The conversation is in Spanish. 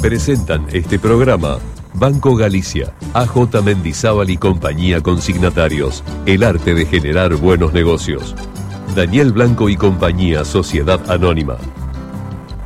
Presentan este programa Banco Galicia, AJ Mendizábal y compañía consignatarios, el arte de generar buenos negocios. Daniel Blanco y compañía, Sociedad Anónima.